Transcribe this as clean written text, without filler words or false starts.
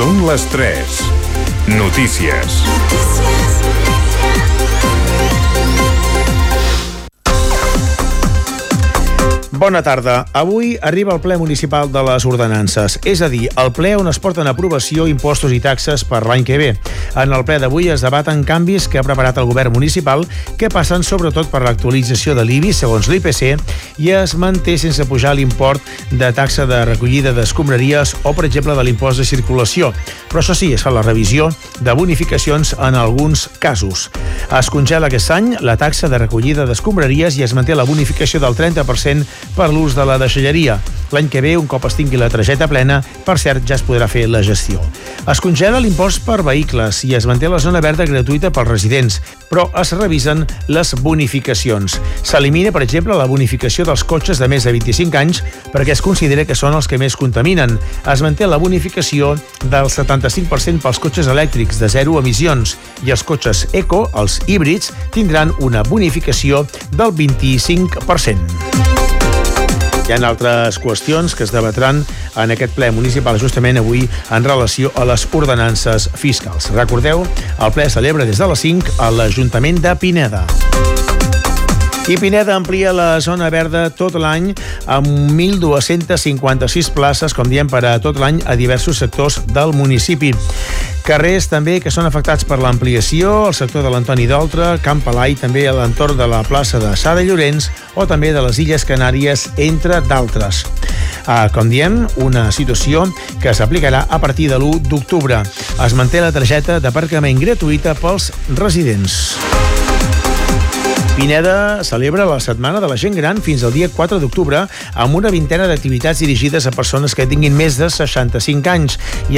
Són les 3. Notícies. Bona tarda. Avui arriba el ple municipal de les ordenances, és a dir, el ple on es porten a aprovació impostos i taxes per l'any que ve. En el ple d'avui es debaten canvis que ha preparat el govern municipal que passen sobretot per l'actualització de l'IBI segons l'IPC i es manté sense pujar l'import de taxa de recollida d'escombraries o, per exemple, de l'impost de circulació. Però això sí, es fa la revisió de bonificacions en alguns casos. Es congela aquest any la taxa de recollida d'escombraries i es manté la bonificació del 30% per l'ús de la deixalleria. L'any que ve, un cop es tingui la targeta plena, per cert, ja es podrà fer la gestió. Es congela l'impost per vehicles i es manté la zona verda gratuïta pels residents, però es revisen les bonificacions. S'elimina, per exemple, la bonificació dels cotxes de més de 25 anys perquè es considera que són els que més contaminen. Es manté la bonificació del 75% pels cotxes elèctrics de zero emissions i els cotxes eco, els híbrids, tindran una bonificació del 25%. Hi ha altres qüestions que es debatran en aquest ple municipal justament avui en relació a les ordenances fiscals. Recordeu, el ple celebra des de les 5 a l'Ajuntament de Pineda. I Pineda amplia la zona verda tot l'any amb 1.256 places, com diem, per a tot l'any a diversos sectors del municipi. Carrers també que són afectats per l'ampliació, el sector de l'Antoni d'Oltra, Camp Palai, també a l'entorn de la plaça de Sà de Llorenç o també de les Illes Canàries, entre d'altres. Com diem, una situació que s'aplicarà a partir de l'1 d'octubre. Es manté la targeta d'aparcament gratuïta pels residents. Pineda celebra la Setmana de la Gent Gran fins al dia 4 d'octubre amb una vintena d'activitats dirigides a persones que tinguin més de 65 anys i